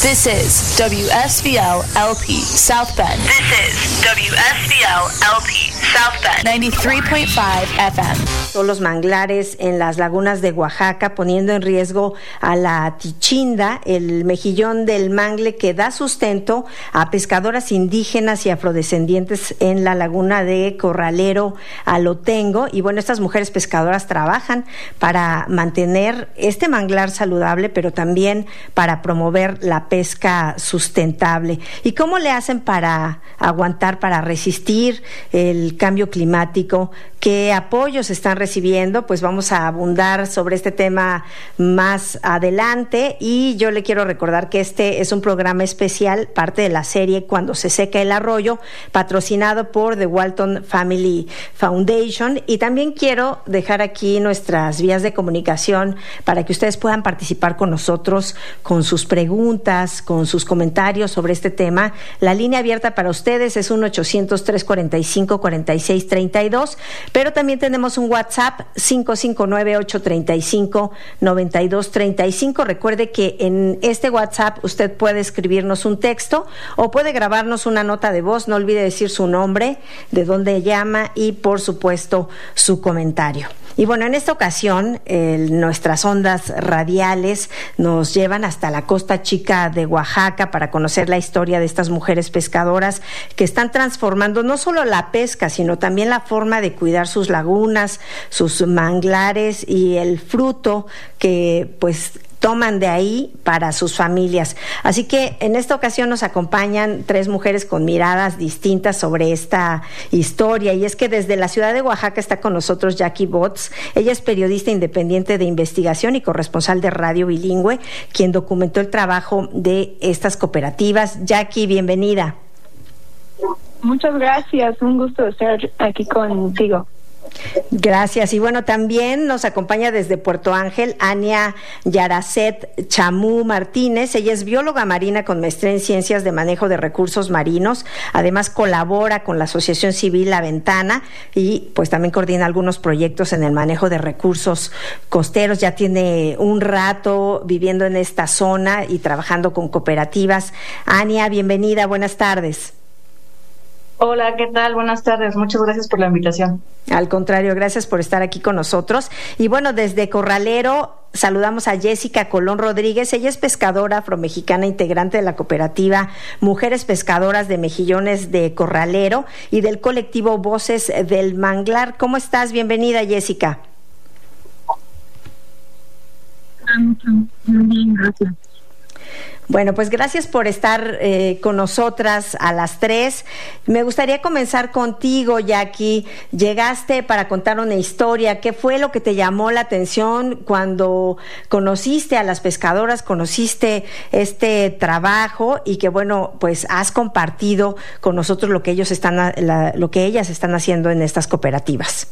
This is WSVL LP South Bend. This is WSVL LP South Bend 93.5 FM. Son los manglares en las lagunas de Oaxaca, poniendo en riesgo a la tichinda, el mejillón del mangle que da sustento a pescadoras indígenas y afrodescendientes en la laguna de Corralero Alotengo. Y bueno, estas mujeres pescadoras trabajan para mantener este manglar saludable, pero también para promover la pesca sustentable. ¿Y cómo le hacen para aguantar, para resistir el cambio climático? ¿Qué apoyos están recibiendo? Pues vamos a abundar sobre este tema más adelante, y yo le quiero recordar que este es un programa especial, parte de la serie Cuando se seca el arroyo, patrocinado por The Walton Family Foundation. Y también quiero dejar aquí nuestras vías de comunicación para que ustedes puedan participar con nosotros con sus preguntas, con sus comentarios sobre este tema. La línea abierta para ustedes es 1-800-345-4632, pero también tenemos un WhatsApp 559-835-9235. Recuerde que en este WhatsApp usted puede escribirnos un texto o puede grabarnos una nota de voz. No olvide decir su nombre, de dónde llama y, por supuesto, su comentario. Y bueno, en esta ocasión nuestras ondas radiales nos llevan hasta la Costa Chica de Oaxaca para conocer la historia de estas mujeres pescadoras que están transformando no solo la pesca, sino también la forma de cuidar sus lagunas, sus manglares y el fruto que pues toman de ahí para sus familias. Así que en esta ocasión nos acompañan tres mujeres con miradas distintas sobre esta historia, y es que desde la ciudad de Oaxaca está con nosotros Jackie Botts. Ella es periodista independiente de investigación y corresponsal de Radio Bilingüe, quien documentó el trabajo de estas cooperativas. Jackie, bienvenida. Muchas gracias, un gusto estar aquí contigo. Gracias. Y bueno, también nos acompaña desde Puerto Ángel Ania Yaracet Chamú Martínez. Ella es bióloga marina con maestría en ciencias de manejo de recursos marinos. Además colabora con la Asociación Civil La Ventana y pues también coordina algunos proyectos en el manejo de recursos costeros. Ya tiene un rato viviendo en esta zona y trabajando con cooperativas. Ania, bienvenida, buenas tardes. Hola, ¿qué tal? Buenas tardes. Muchas gracias por la invitación. Al contrario, gracias por estar aquí con nosotros. Y bueno, desde Corralero saludamos a Jessica Colón Rodríguez. Ella es pescadora afromexicana, integrante de la cooperativa Mujeres Pescadoras de Mejillones de Corralero y del colectivo Voces del Manglar. ¿Cómo estás? Bienvenida, Jessica. Muy bien, gracias. Bueno, pues gracias por estar con nosotras a las tres. Me gustaría comenzar contigo, Jackie. Llegaste para contar una historia. ¿Qué fue lo que te llamó la atención cuando conociste a las pescadoras, conociste este trabajo y que bueno, pues has compartido con nosotros lo que ellas están haciendo en estas cooperativas?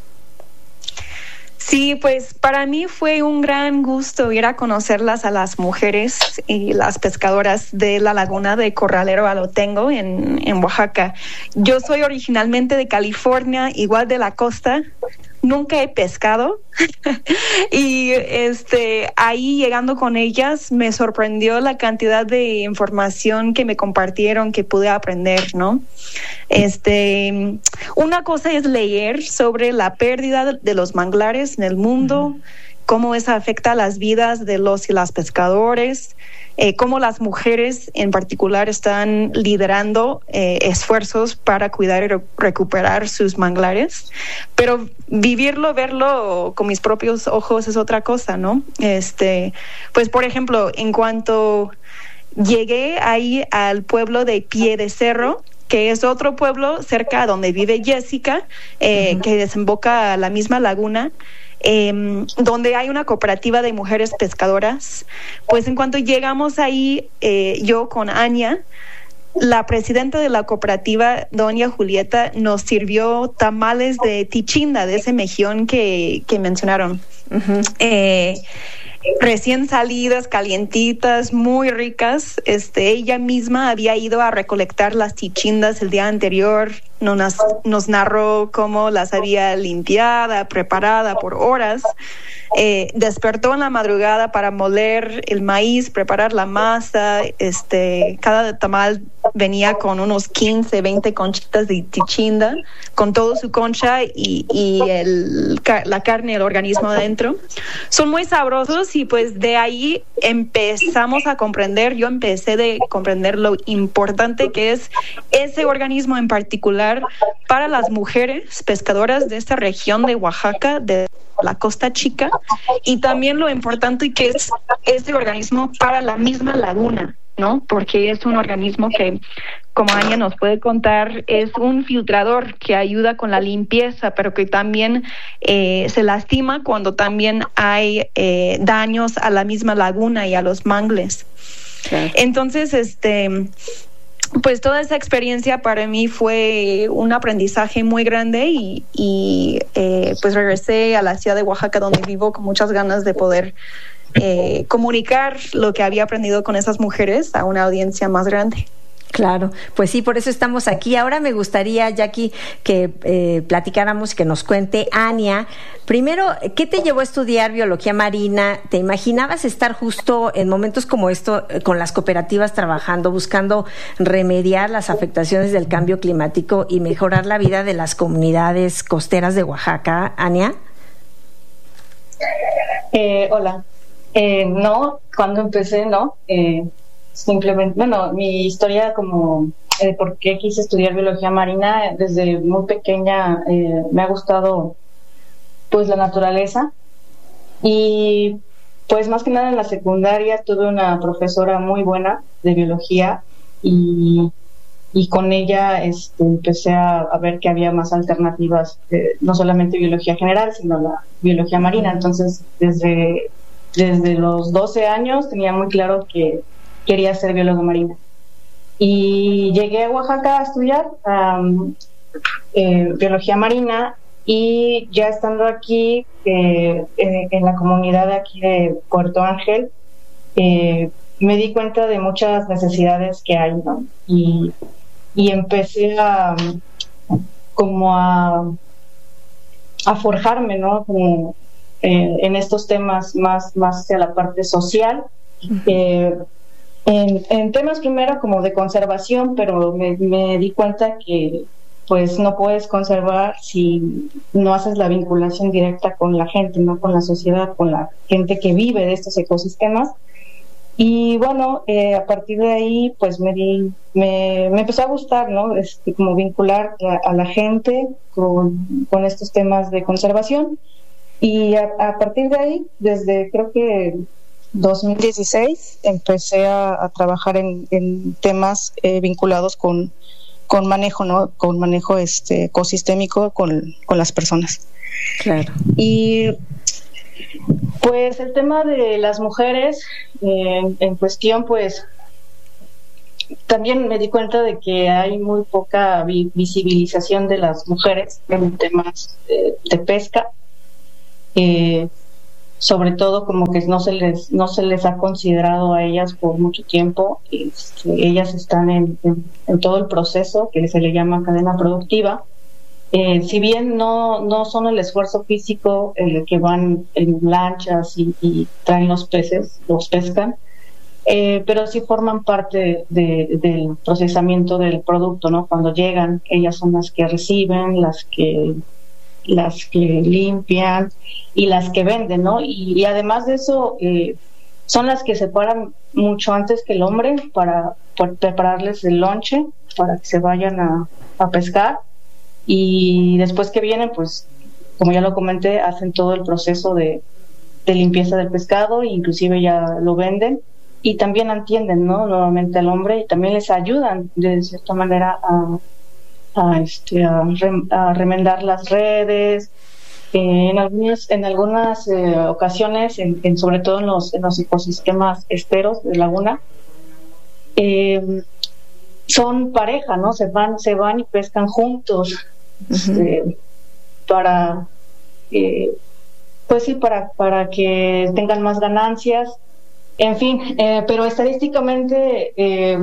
Sí, pues para mí fue un gran gusto ir a conocerlas a las mujeres y las pescadoras de la laguna de Corralero Alotengo en Oaxaca. Yo soy originalmente de California, igual de la costa. Nunca he pescado y ahí llegando con ellas me sorprendió la cantidad de información que me compartieron, que pude aprender, ¿no? Una cosa es leer sobre la pérdida de los manglares en el mundo, cómo eso afecta las vidas de los y las pescadores, cómo las mujeres en particular están liderando esfuerzos para cuidar y recuperar sus manglares, pero vivirlo, verlo con mis propios ojos es otra cosa, ¿no? Pues por ejemplo, en cuanto llegué ahí al pueblo de Pie de Cerro, que es otro pueblo cerca donde vive Jessica, que desemboca a la misma laguna, donde hay una cooperativa de mujeres pescadoras. Pues en cuanto llegamos ahí, yo con Ania, la presidenta de la cooperativa, doña Julieta, nos sirvió tamales de tichinda, de ese mejillón que mencionaron. recién salidas, calientitas, muy ricas. Ella misma había ido a recolectar las tichindas el día anterior. Nos narró cómo las había limpiada, preparada por horas. Despertó en la madrugada para moler el maíz, preparar la masa. Cada tamal venía con unos 15, 20 conchitas de tichinda, con todo su concha y la carne, el organismo adentro. Son muy sabrosos y pues de ahí empezamos a comprender, yo empecé a comprender lo importante que es ese organismo en particular para las mujeres pescadoras de esta región de Oaxaca, de la Costa Chica, y también lo importante que es este organismo para la misma laguna, ¿no? Porque es un organismo que, como Anya nos puede contar, es un filtrador que ayuda con la limpieza, pero que también se lastima cuando también hay daños a la misma laguna y a los mangles. Okay. Entonces, pues toda esa experiencia para mí fue un aprendizaje muy grande y pues regresé a la ciudad de Oaxaca, donde vivo, con muchas ganas de poder comunicar lo que había aprendido con esas mujeres a una audiencia más grande. Claro, pues sí, por eso estamos aquí. Ahora me gustaría, Jackie, que platicáramos, que nos cuente Anya. Primero, ¿qué te llevó a estudiar biología marina? ¿Te imaginabas estar justo en momentos como esto con las cooperativas trabajando, buscando remediar las afectaciones del cambio climático y mejorar la vida de las comunidades costeras de Oaxaca, Anya? Hola. No, cuando empecé, no. Simplemente, bueno, mi historia como por qué quise estudiar biología marina, desde muy pequeña me ha gustado pues la naturaleza, y pues más que nada en la secundaria tuve una profesora muy buena de biología y con ella empecé a ver que había más alternativas, no solamente biología general, sino la biología marina. Entonces desde los 12 años tenía muy claro que quería ser biólogo marino. Y llegué a Oaxaca a estudiar biología marina, y ya estando aquí en la comunidad de aquí de Puerto Ángel, me di cuenta de muchas necesidades que hay, ¿no? Y empecé a forjarme, ¿no? Como en estos temas más hacia la parte social. En temas primero como de conservación, pero me di cuenta que pues no puedes conservar si no haces la vinculación directa con la gente, no con la sociedad, con la gente que vive de estos ecosistemas. Y bueno, a partir de ahí pues me empezó a gustar, ¿no? Como vincular a la gente con estos temas de conservación. Y a partir de ahí, desde creo que 2016 empecé a trabajar en temas vinculados con manejo, ¿no? Con manejo ecosistémico con las personas. Claro. Y pues el tema de las mujeres en cuestión, pues también me di cuenta de que hay muy poca visibilización de las mujeres en temas de pesca. Sobre todo como que no se les ha considerado a ellas por mucho tiempo. Ellas están en todo el proceso que se le llama cadena productiva. Si bien no son el esfuerzo físico que van en lanchas y traen los peces, los pescan, pero sí forman parte del procesamiento del producto, ¿no? Cuando llegan, ellas son las que reciben, las que limpian y las que venden, ¿no? Y además de eso, son las que se paran mucho antes que el hombre para prepararles el lonche para que se vayan a pescar, y después que vienen, pues como ya lo comenté, hacen todo el proceso de limpieza del pescado, inclusive ya lo venden, y también atienden, ¿no? Nuevamente al hombre, y también les ayudan de cierta manera a remendar las redes. En algunas ocasiones, sobre todo en los ecosistemas esteros de laguna, son pareja, ¿no? Se van y pescan juntos, para pues sí, para que tengan más ganancias, en fin, pero estadísticamente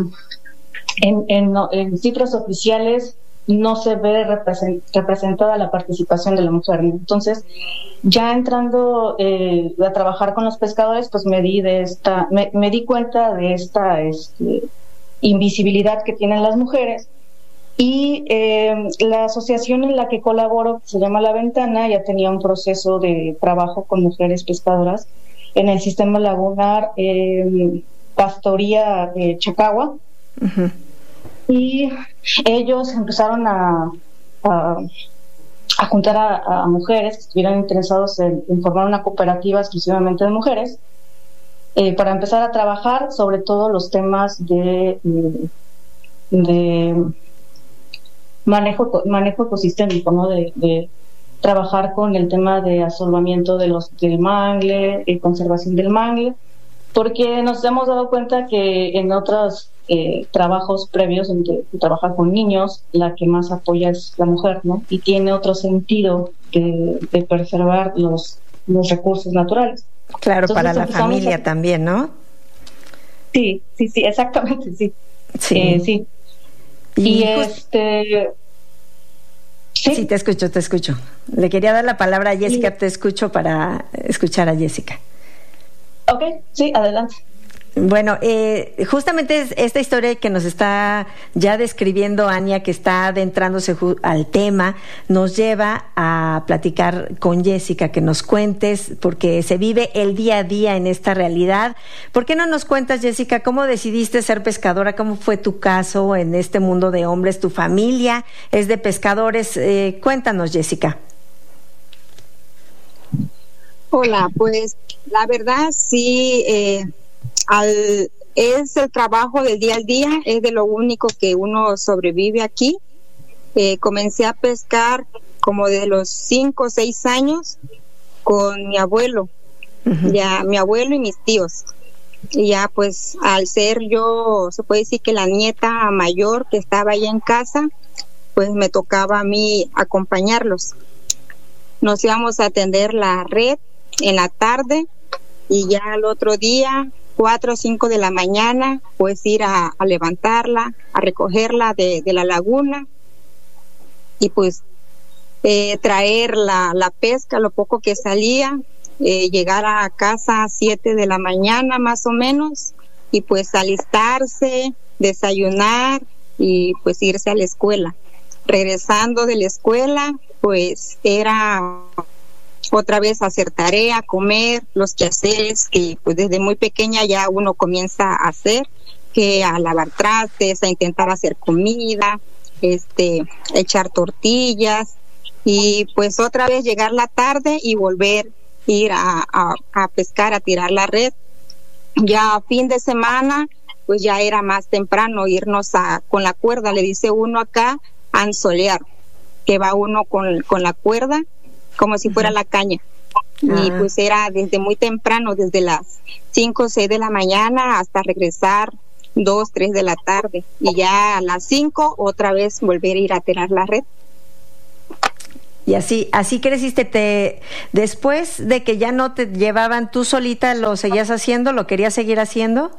en cifras oficiales no se ve representada la participación de la mujer, ¿no? Entonces, ya entrando a trabajar con los pescadores, pues me di cuenta de esta invisibilidad que tienen las mujeres, y la asociación en la que colaboro, que se llama La Ventana, ya tenía un proceso de trabajo con mujeres pescadoras en el sistema lagunar Pastoría de Chacagua. Uh-huh. Y ellos empezaron a juntar a mujeres que estuvieran interesados en formar una cooperativa exclusivamente de mujeres, para empezar a trabajar sobre todo los temas de manejo ecosistémico, ¿no? De trabajar con el tema de asolvamiento del mangle, conservación del mangle, porque nos hemos dado cuenta que en otros trabajos previos, donde trabaja con niños, la que más apoya es la mujer, ¿no? Y tiene otro sentido de preservar los recursos naturales. Claro. Entonces, para la familia también, ¿no? Sí, exactamente, sí. Sí. Sí. Y Sí, te escucho. Le quería dar la palabra a Jessica, te escucho para escuchar a Jessica. Ok, sí, adelante. Bueno, justamente esta historia que nos está ya describiendo Ania, que está adentrándose al tema, nos lleva a platicar con Jessica, que nos cuentes, porque se vive el día a día en esta realidad. ¿Por qué no nos cuentas, Jessica, cómo decidiste ser pescadora? ¿Cómo fue tu caso en este mundo de hombres? ¿Tu familia es de pescadores? Cuéntanos, Jessica. Hola, pues la verdad sí, es el trabajo del día al día, es de lo único que uno sobrevive aquí. Comencé a pescar como de los 5 o 6 años con mi abuelo, uh-huh. Ya mi abuelo y mis tíos. Y ya pues al ser yo, se puede decir que la nieta mayor que estaba ahí en casa, pues me tocaba a mí acompañarlos. Nos íbamos a atender la red en la tarde y ya al otro día 4 o 5 de la mañana, pues ir a levantarla, a recogerla de la laguna y pues traer la pesca, lo poco que salía, llegar a casa a 7 de la mañana más o menos y pues alistarse, desayunar y pues irse a la escuela. Regresando de la escuela, pues era otra vez hacer tarea, comer, los quehaceres que pues desde muy pequeña ya uno comienza a hacer, que a lavar trastes, a intentar hacer comida, echar tortillas y pues otra vez llegar la tarde y volver ir a pescar, a tirar la red. Ya a fin de semana pues ya era más temprano irnos con la cuerda, le dice uno acá, a anzolear, que va uno con la cuerda como si fuera la caña. Y pues era desde muy temprano, desde las 5 o 6 de la mañana hasta regresar 2, 3 de la tarde. Y ya a las 5 otra vez volver a ir a tirar la red. Y así creciste. Después de que ya no te llevaban, ¿tú solita lo seguías haciendo? ¿Lo querías seguir haciendo?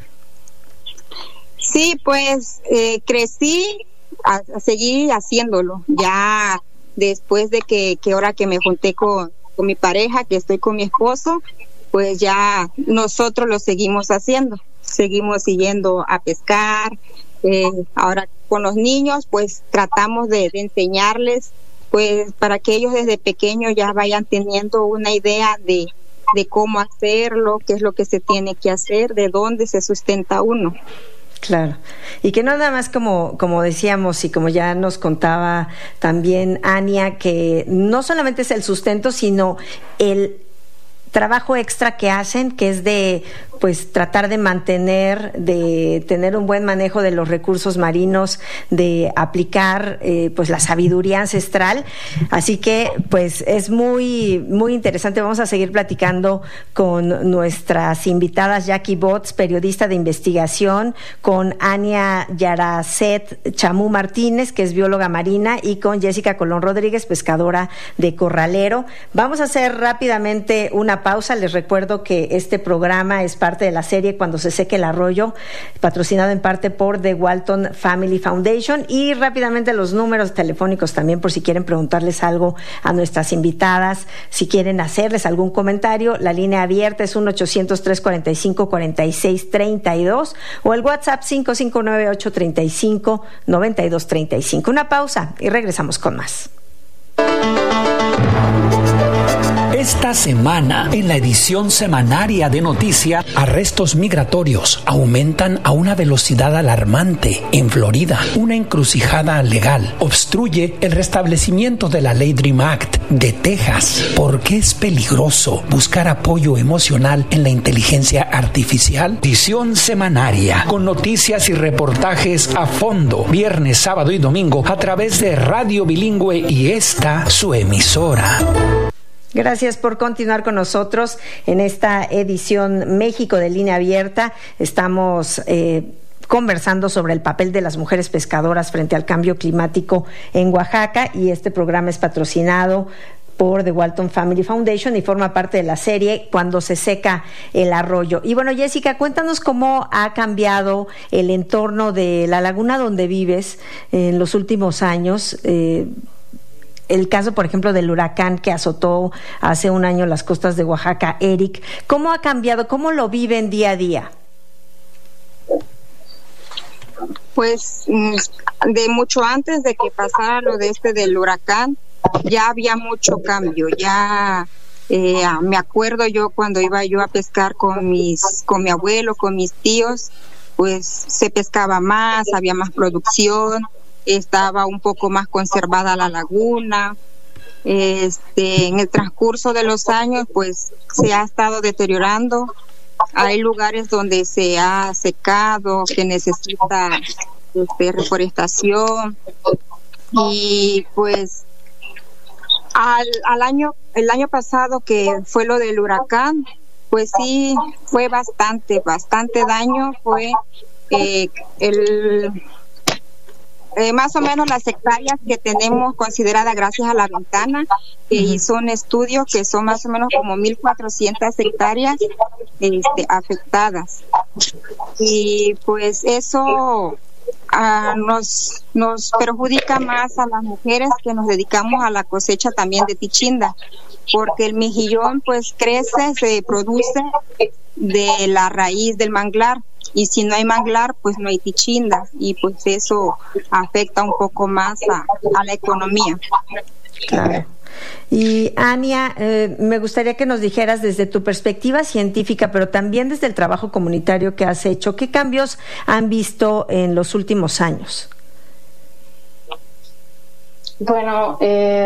Sí, pues crecí a seguir haciéndolo. Ya después de que ahora que me junté con mi pareja, que estoy con mi esposo, pues ya nosotros lo seguimos haciendo. Seguimos siguiendo a pescar. Ahora con los niños, pues tratamos de enseñarles, pues para que ellos desde pequeños ya vayan teniendo una idea de cómo hacerlo, qué es lo que se tiene que hacer, de dónde se sustenta uno. Claro, y que no nada más como decíamos y como ya nos contaba también Ania, que no solamente es el sustento, sino el trabajo extra que hacen, que es de pues tratar de tener un buen manejo de los recursos marinos, de aplicar pues la sabiduría ancestral. Así que pues es muy, muy interesante. Vamos a seguir platicando con nuestras invitadas, Jackie Botts, periodista de investigación, con Ania Yaracet Chamú Martínez, que es bióloga marina, y con Jessica Colón Rodríguez, pescadora de Corralero. Vamos a hacer rápidamente una pausa. Les recuerdo que este programa es parte de la serie Cuando se seque el arroyo, patrocinado en parte por The Walton Family Foundation. Y rápidamente los números telefónicos también, por si quieren preguntarles algo a nuestras invitadas, si quieren hacerles algún comentario. La línea abierta es 1-800-345-4632 o el WhatsApp 559-835-9235. Una pausa y regresamos con más. Esta semana, en la edición semanaria de Noticia, arrestos migratorios aumentan a una velocidad alarmante en Florida. Una encrucijada legal obstruye el restablecimiento de la ley Dream Act de Texas. ¿Por qué es peligroso buscar apoyo emocional en la inteligencia artificial? Edición semanaria, con noticias y reportajes a fondo, viernes, sábado y domingo, a través de Radio Bilingüe y esta, su emisora. Gracias por continuar con nosotros en esta edición México de Línea Abierta. Estamos conversando sobre el papel de las mujeres pescadoras frente al cambio climático en Oaxaca, y este programa es patrocinado por The Walton Family Foundation y forma parte de la serie Cuando se seca el arroyo. Y bueno, Jessica, cuéntanos cómo ha cambiado el entorno de la laguna donde vives en los últimos años. El caso, por ejemplo, del huracán que azotó hace un año las costas de Oaxaca, Eric. ¿Cómo ha cambiado? ¿Cómo lo viven día a día? Pues de mucho antes de que pasara lo del huracán, ya había mucho cambio. Ya me acuerdo yo cuando iba yo a pescar con mi abuelo, con mis tíos, pues se pescaba más, había más producción, estaba un poco más conservada la laguna. En el transcurso de los años pues se ha estado deteriorando. Hay lugares donde se ha secado, que necesita reforestación, y pues el año pasado, que fue lo del huracán, pues sí fue bastante daño. Fue más o menos las hectáreas que tenemos consideradas gracias a la ventana, que hizo un estudio, que son más o menos como 1,400 hectáreas afectadas. Y pues eso nos perjudica más a las mujeres que nos dedicamos a la cosecha también de tichinda, porque el mejillón pues crece, se produce de la raíz del manglar, y si no hay manglar pues no hay tichinda, y pues eso afecta un poco más a la economía. Claro. Y Ania, me gustaría que nos dijeras desde tu perspectiva científica, pero también desde el trabajo comunitario que has hecho, ¿qué cambios han visto en los últimos años? Bueno,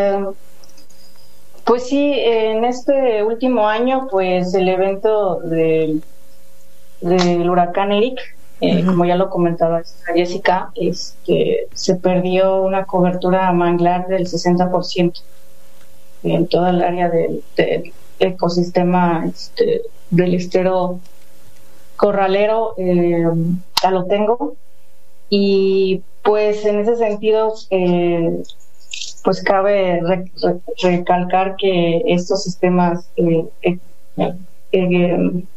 pues sí, en este último año, pues el evento del huracán Eric, como ya lo comentaba Jessica, se perdió una cobertura manglar del 60% en toda el área del ecosistema del estero corralero Alotengo. Y pues en ese sentido pues cabe recalcar que estos sistemas